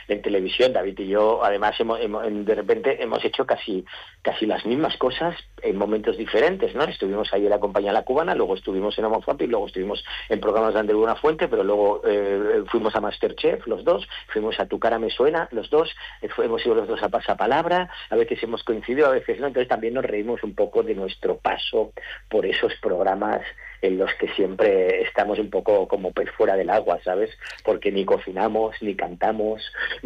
en televisión. David y yo, además, de repente hemos hecho casi las mismas cosas en momentos diferentes, ¿no? Estuvimos ahí en la compañía La Cubana, luego estuvimos en Homofapi, luego estuvimos en programas de Andreu Buenafuente, pero luego fuimos a Masterchef, los dos, fuimos a Tu cara me suena, los dos, hemos ido los dos a Pasapalabra, a veces hemos coincidido, a veces no, entonces también nos reímos un poco de nuestro paso por esos programas en los que siempre estamos un poco como pez fuera del agua, ¿sabes? Porque ni cocinamos, ni cantamos,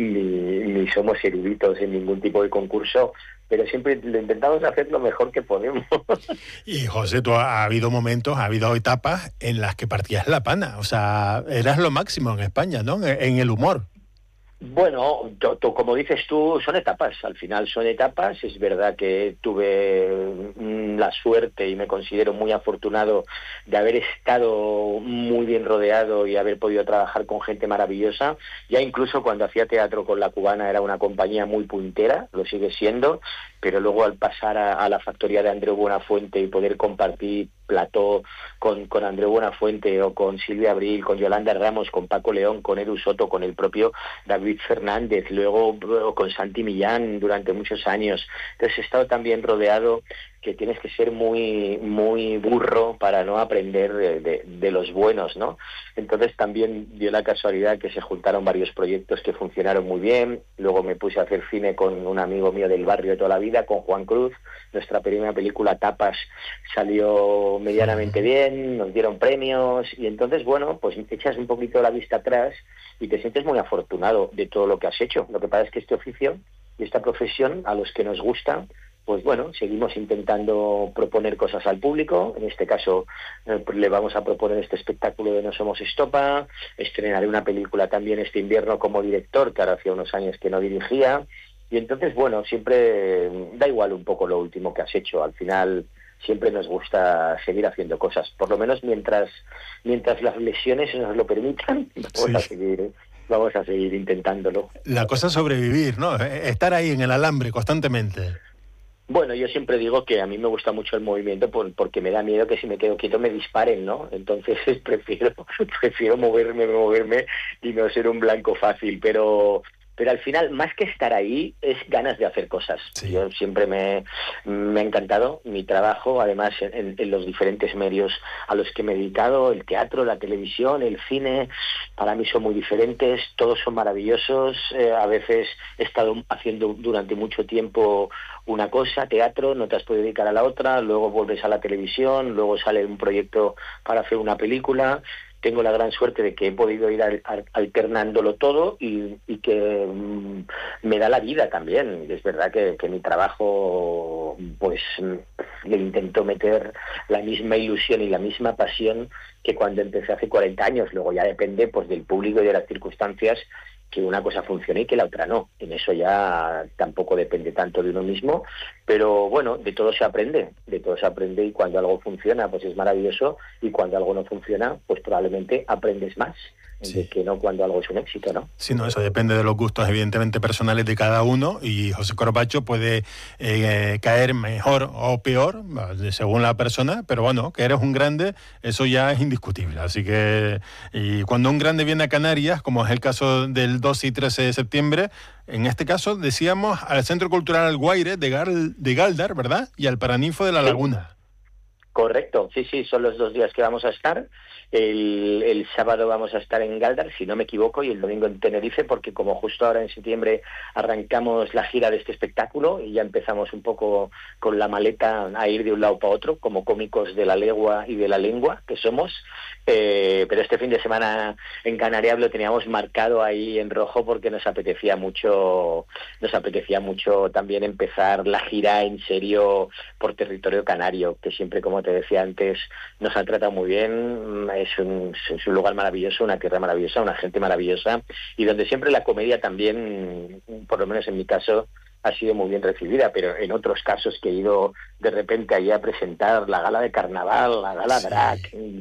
ni somos eruditos en ningún tipo de concurso, pero siempre lo intentamos hacer lo mejor que podemos. Y José, ha habido momentos, ha habido etapas en las que partías la pana, o sea, eras lo máximo en España, ¿no? En el humor. Bueno, como dices tú, son etapas, al final son etapas. Es verdad que tuve la suerte y me considero muy afortunado de haber estado muy bien rodeado y haber podido trabajar con gente maravillosa. Ya incluso cuando hacía teatro con La Cubana era una compañía muy puntera, lo sigue siendo, pero luego al pasar a la factoría de Andreu Buenafuente y poder compartir plató con Andreu Buenafuente o con Silvia Abril, con Yolanda Ramos, con Paco León, con Edu Soto, con el propio David Fernández, luego con Santi Millán durante muchos años. Entonces he estado también rodeado, que tienes que ser muy muy burro para no aprender de los buenos, ¿no? Entonces también dio la casualidad que se juntaron varios proyectos que funcionaron muy bien. Luego me puse a hacer cine con un amigo mío del barrio de toda la vida, con Juan Cruz. Nuestra primera película, Tapas, salió medianamente bien, nos dieron premios y entonces, bueno, pues echas un poquito la vista atrás y te sientes muy afortunado de todo lo que has hecho. Lo que pasa es que este oficio y esta profesión, a los que nos gusta, pues bueno, seguimos intentando proponer cosas al público. En este caso le vamos a proponer este espectáculo de No Somos Estopa. Estrenaré una película también este invierno como director, que ahora hacía unos años que no dirigía. Y entonces, bueno, siempre da igual un poco lo último que has hecho. Al final siempre nos gusta seguir haciendo cosas, por lo menos mientras las lesiones nos lo permitan. Vamos a seguir intentándolo. La cosa es sobrevivir, ¿no? Estar ahí en el alambre constantemente. Bueno, yo siempre digo que a mí me gusta mucho el movimiento porque me da miedo que si me quedo quieto me disparen, ¿no? Entonces prefiero moverme y no ser un blanco fácil, pero al final, más que estar ahí, es ganas de hacer cosas. Sí. Yo siempre me ha encantado mi trabajo, además en los diferentes medios a los que me he dedicado, el teatro, la televisión, el cine, para mí son muy diferentes, todos son maravillosos. A veces he estado haciendo durante mucho tiempo una cosa, teatro, no te has podido dedicar a la otra, luego vuelves a la televisión, luego sale un proyecto para hacer una película. Tengo la gran suerte de que he podido ir alternándolo todo y que me da la vida también. Es verdad que mi trabajo, pues le intento meter la misma ilusión y la misma pasión que cuando empecé hace 40 años. Luego ya depende pues del público y de las circunstancias que una cosa funcione y que la otra no. En eso ya tampoco depende tanto de uno mismo, pero bueno, de todo se aprende y cuando algo funciona pues es maravilloso y cuando algo no funciona pues probablemente aprendes más. Sí. De que no cuando algo es un éxito, ¿no? Sí, no, eso depende de los gustos evidentemente personales de cada uno y José Corbacho puede caer mejor o peor según la persona, pero bueno, que eres un grande, eso ya es indiscutible. Así que, y cuando un grande viene a Canarias, como es el caso del 12 y 13 de septiembre, en este caso decíamos al Centro Cultural El Guaire de Galdar, ¿verdad? Y al Paraninfo de la Laguna. Correcto, sí, son los 2 días que vamos a estar. El sábado vamos a estar en Galdar, si no me equivoco, y el domingo en Tenerife, porque como justo ahora en septiembre arrancamos la gira de este espectáculo y ya empezamos un poco con la maleta a ir de un lado para otro, como cómicos de la legua y de la lengua que somos. Pero este fin de semana en Canarias lo teníamos marcado ahí en rojo porque nos apetecía mucho también empezar la gira en serio por territorio canario, que siempre, como te decía antes, nos han tratado muy bien. Es un lugar maravilloso, una tierra maravillosa, una gente maravillosa y donde siempre la comedia también, por lo menos en mi caso, ha sido muy bien recibida, pero en otros casos que he ido de repente allí a presentar la gala de carnaval, la gala drag,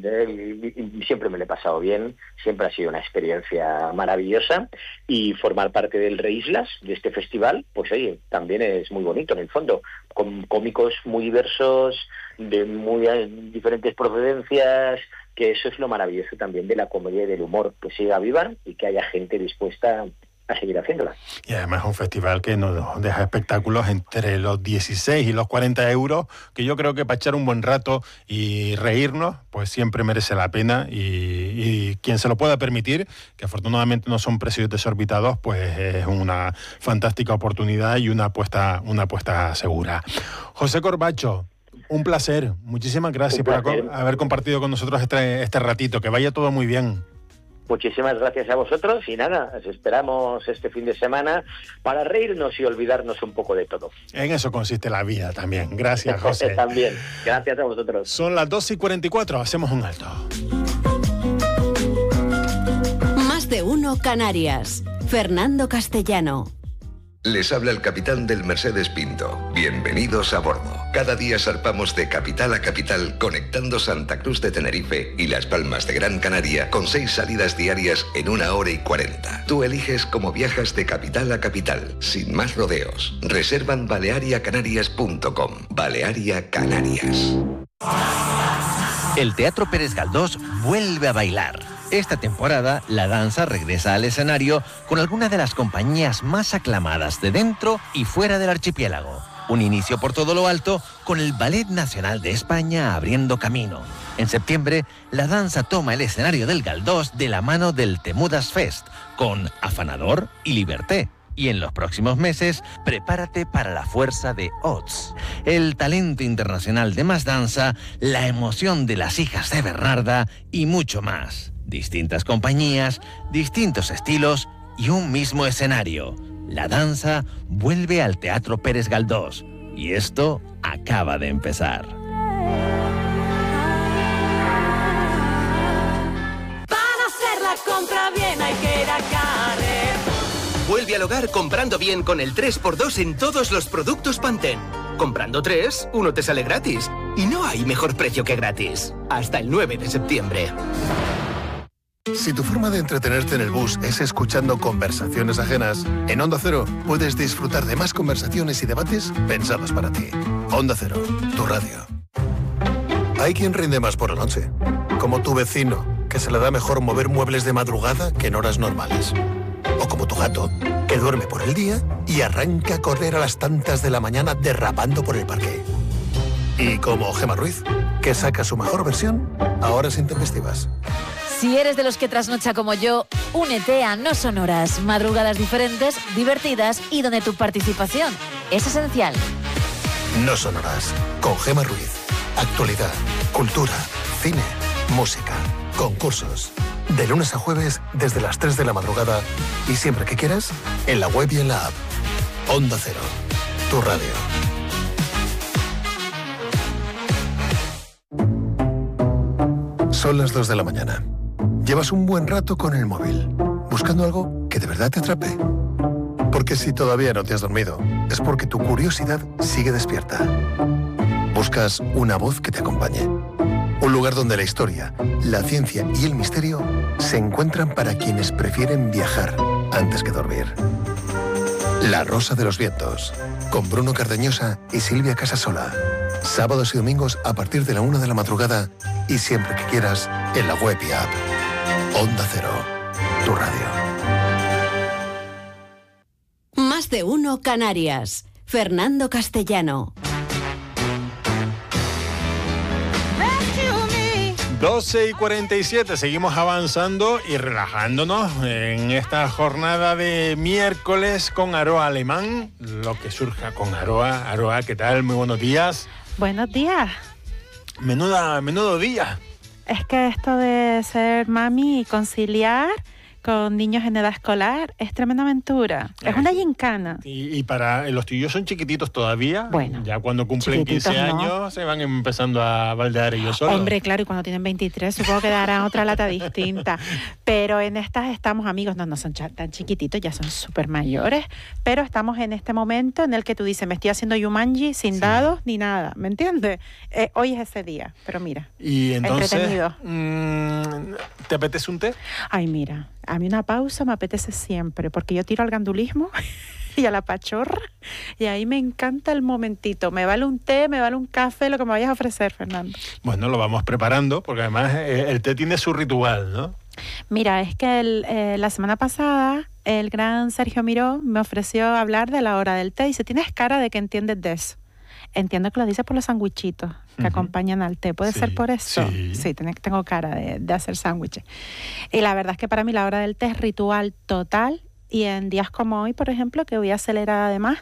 y siempre me lo he pasado bien, siempre ha sido una experiencia maravillosa y formar parte del Reislas, de este festival, pues oye, también es muy bonito en el fondo, con cómicos muy diversos, de muy diferentes procedencias, que eso es lo maravilloso también de la comedia y del humor, que siga viva y que haya gente dispuesta seguir haciéndola. Y además es un festival que nos deja espectáculos entre los 16 y los 40 euros, que yo creo que para echar un buen rato y reírnos, pues siempre merece la pena, y quien se lo pueda permitir, que afortunadamente no son precios desorbitados, pues es una fantástica oportunidad y una apuesta segura. José Corbacho, un placer. Muchísimas gracias por haber compartido con nosotros este ratito. Que vaya todo muy bien. Muchísimas gracias a vosotros y nada, os esperamos este fin de semana para reírnos y olvidarnos un poco de todo. En eso consiste la vida también. Gracias, José. También. Gracias a vosotros. Son las 2:44. Hacemos un alto. Más de uno Canarias. Fernando Castellano. Les habla el capitán del Mercedes Pinto. Bienvenidos a bordo. Cada día zarpamos de capital a capital, conectando Santa Cruz de Tenerife y Las Palmas de Gran Canaria con 6 salidas diarias en 1 hora y 40. Tú eliges cómo viajas de capital a capital, sin más rodeos. Reserva en baleariacanarias.com. Balearia Canarias. El Teatro Pérez Galdós vuelve a bailar. Esta temporada, la danza regresa al escenario con algunas de las compañías más aclamadas de dentro y fuera del archipiélago. Un inicio por todo lo alto con el Ballet Nacional de España abriendo camino. En septiembre, la danza toma el escenario del Galdós de la mano del Temudas Fest con Afanador y Liberté. Y en los próximos meses, prepárate para la fuerza de Ots, el talento internacional de Más Danza, la emoción de las hijas de Bernarda y mucho más. Distintas compañías, distintos estilos y un mismo escenario. La danza vuelve al Teatro Pérez Galdós y esto acaba de empezar. Para hacer la compra bien hay que ir a Carrefour. Vuelve al hogar comprando bien con el 3x2 en todos los productos Pantene. Comprando 3, uno te sale gratis. Y no hay mejor precio que gratis. Hasta el 9 de septiembre. Si tu forma de entretenerte en el bus es escuchando conversaciones ajenas, en Onda Cero puedes disfrutar de más conversaciones y debates pensados para ti. Onda Cero, tu radio. Hay quien rinde más por la noche, como tu vecino, que se le da mejor mover muebles de madrugada que en horas normales. O como tu gato, que duerme por el día y arranca a correr a las tantas de la mañana derrapando por el parque. Y como Gemma Ruiz, que saca su mejor versión a horas intempestivas. Si eres de los que trasnocha como yo, únete a No Sonoras, madrugadas diferentes, divertidas y donde tu participación es esencial. No Sonoras, con Gemma Ruiz. Actualidad, cultura, cine, música, concursos. De lunes a jueves desde las 3 de la madrugada y siempre que quieras, en la web y en la app. Onda Cero, tu radio. Son las 2 de la mañana. Llevas un buen rato con el móvil, buscando algo que de verdad te atrape. Porque si todavía no te has dormido, es porque tu curiosidad sigue despierta. Buscas una voz que te acompañe. Un lugar donde la historia, la ciencia y el misterio se encuentran para quienes prefieren viajar antes que dormir. La Rosa de los Vientos, con Bruno Cardeñosa y Silvia Casasola. Sábados y domingos a partir de la 1 de la madrugada y siempre que quieras en la web y app. Onda Cero, tu radio. Más de uno Canarias. Fernando Castellano. 12:47, seguimos avanzando y relajándonos en esta jornada de miércoles con Aroa Alemán, lo que surja con Aroa. Aroa, ¿qué tal? Muy buenos días. Buenos días. Menudo día. Es que esto de ser mami y conciliar con niños en edad escolar es tremenda aventura. Es una gincana. Y para los tuyos son chiquititos todavía. Bueno, ya cuando cumplen 15 años se van empezando a baldear ellos solos. Hombre, claro, y cuando tienen 23 supongo que darán otra lata distinta. Pero en estas estamos, amigos, no son tan chiquititos, ya son súper mayores, pero estamos en este momento en el que tú dices, me estoy haciendo Yumanji sin dados ni nada, ¿me entiendes? Hoy es ese día, pero mira, y entonces, entretenido. ¿Te apetece un té? Ay, mira, a mí una pausa me apetece siempre, porque yo tiro al gandulismo y a la pachorra, y ahí me encanta el momentito. Me vale un té, me vale un café, lo que me vayas a ofrecer, Fernando. Bueno, lo vamos preparando, porque además el té tiene su ritual, ¿no? Mira, es que la semana pasada el gran Sergio Miró me ofreció hablar de la hora del té. Dice, tienes cara de que entiendes de eso. Entiendo que lo dice por los sandwichitos que acompañan al té. ¿Puede ser por eso? Sí, tengo cara de hacer sándwiches. Y la verdad es que para mí la hora del té es ritual total. Y en días como hoy, por ejemplo, que voy acelerada además,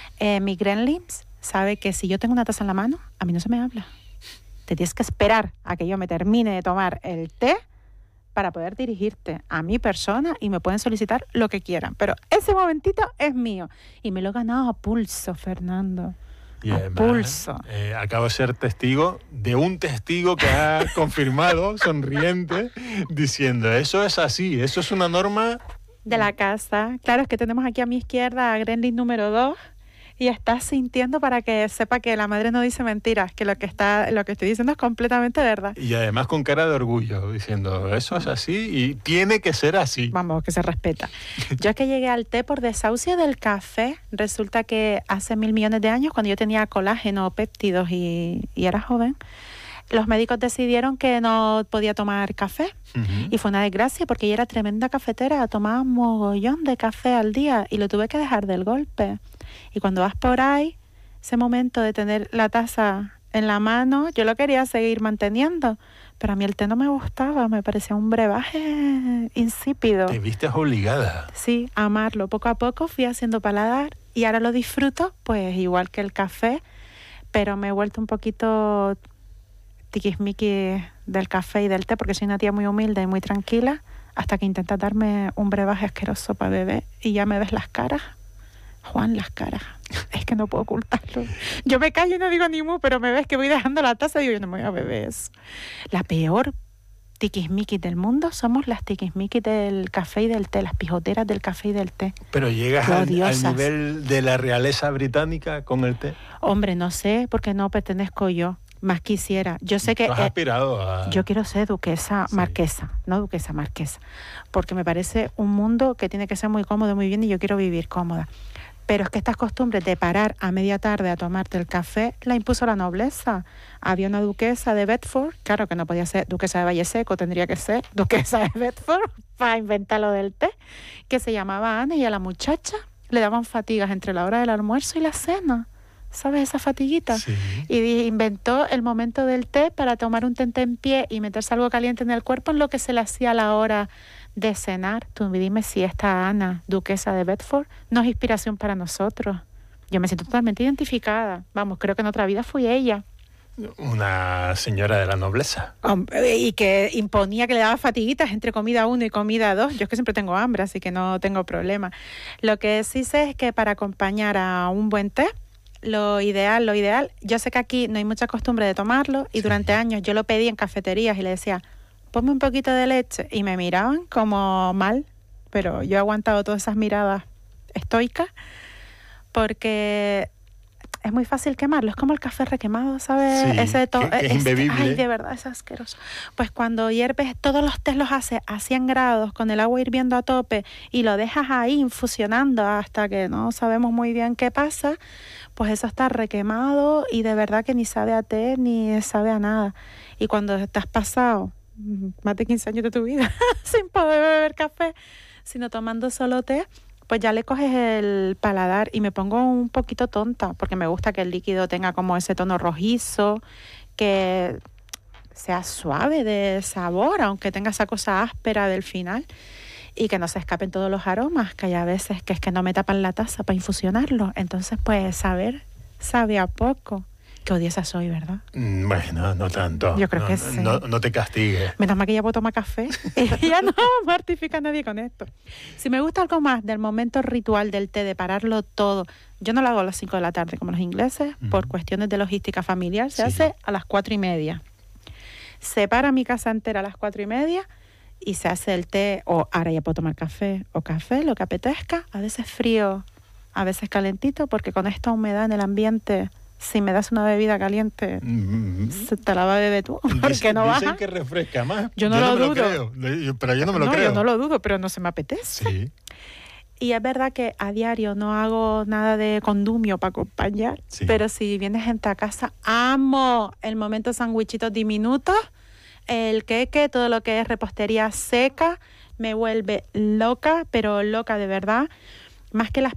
mi Gremlins sabe que si yo tengo una taza en la mano, a mí no se me habla. Te tienes que esperar a que yo me termine de tomar el té para poder dirigirte a mi persona y me pueden solicitar lo que quieran. Pero ese momentito es mío. Y me lo he ganado a pulso, Fernando. Y a pulso. Acabo de ser testigo de un testigo que ha confirmado, sonriente, diciendo, eso es así, eso es una norma... De la casa. Claro, es que tenemos aquí a mi izquierda a Gremlin número 2. Y está sintiendo para que sepa que la madre no dice mentiras, que lo que estoy diciendo es completamente verdad. Y además con cara de orgullo, diciendo, eso es así y tiene que ser así. Vamos, que se respeta. Yo es que llegué al té por desahucio del café. Resulta que hace 1.000 millones de años, cuando yo tenía colágeno, péptidos y era joven, los médicos decidieron que no podía tomar café. Y fue una desgracia porque yo era tremenda cafetera, tomaba un mogollón de café al día y lo tuve que dejar del golpe. Y cuando vas por ahí, ese momento de tener la taza en la mano, yo lo quería seguir manteniendo, pero a mí el té no me gustaba, me parecía un brebaje insípido. Te viste obligada. Sí, a amarlo. Poco a poco fui haciendo paladar y ahora lo disfruto, pues igual que el café, pero me he vuelto un poquito tiquismiqui del café y del té porque soy una tía muy humilde y muy tranquila, hasta que intentas darme un brebaje asqueroso para beber y ya me ves las caras. Juan, las caras. Es que no puedo ocultarlo. Yo me callo y no digo ni mu, pero me ves que voy dejando la taza y digo, yo no me voy a beber eso. La peor tiquismiquis del mundo somos las tiquismiquis del café y del té, las pijoteras del café y del té. Pero llegas al nivel de la realeza británica con el té. Hombre, no sé, porque no pertenezco yo. Más quisiera. Yo sé que... ¿Tú has aspirado a...? Yo quiero ser duquesa marquesa, no duquesa marquesa, porque me parece un mundo que tiene que ser muy cómodo, muy bien, y yo quiero vivir cómoda. Pero es que estas costumbres de parar a media tarde a tomarte el café la impuso la nobleza. Había una duquesa de Bedford, claro que no podía ser duquesa de Valle Seco, tendría que ser duquesa de Bedford para inventar lo del té, que se llamaba Ana, y a la muchacha le daban fatigas entre la hora del almuerzo y la cena. ¿Sabes esa fatiguita? Sí. Y inventó el momento del té para tomar un té en pie y meterse algo caliente en el cuerpo en lo que se le hacía a la hora de cenar. Tú dime si esta Ana, duquesa de Bedford, no es inspiración para nosotros. Yo me siento totalmente identificada. Vamos, creo que en otra vida fui ella. Una señora de la nobleza. Y que imponía que le daba fatiguitas entre comida 1 y comida 2. Yo es que siempre tengo hambre, así que no tengo problema. Lo que sí sé es que para acompañar a un buen té, lo ideal, yo sé que aquí no hay mucha costumbre de tomarlo y durante años yo lo pedí en cafeterías y le decía, ponme un poquito de leche, y me miraban como mal, pero yo he aguantado todas esas miradas estoicas porque es muy fácil quemarlo, es como el café requemado, ¿sabes? Sí, ese que es imbebible. Ay, de verdad, es asqueroso. Pues cuando hierves todos los tés, los haces a 100 grados con el agua hirviendo a tope y lo dejas ahí infusionando hasta que no sabemos muy bien qué pasa, pues eso está requemado y de verdad que ni sabe a té ni sabe a nada. Y cuando te has pasado más de 15 años de tu vida sin poder beber café, sino tomando solo té, pues ya le coges el paladar y me pongo un poquito tonta porque me gusta que el líquido tenga como ese tono rojizo, que sea suave de sabor, aunque tenga esa cosa áspera del final, y que no se escapen todos los aromas, que hay a veces que es que no me tapan la taza para infusionarlo. Entonces, pues, sabe a poco. Qué odiosa soy, ¿verdad? Bueno, no tanto. Yo creo que sí. No te castigues. Menos mal que ya puedo tomar café. Y ya no mortifica a nadie con esto. Si me gusta algo más del momento ritual del té, de pararlo todo, yo no lo hago a las 5 de la tarde como los ingleses, por cuestiones de logística familiar. Se hace a las 4:30. Se para mi casa entera a las 4:30 y se hace el té, o ahora ya puedo tomar café, lo que apetezca, a veces frío, a veces calentito, porque con esta humedad en el ambiente, si me das una bebida caliente, se te la va a beber tú, porque no baja. Dicen que refresca más. Yo no lo dudo. Pero yo no me lo creo. Yo no lo dudo, pero no se me apetece. Sí. Y es verdad que a diario no hago nada de condumio para acompañar, pero si viene gente a casa, amo el momento sandwichitos diminutos, el queque, todo lo que es repostería seca. me vuelve loca, pero loca de verdad. Más que las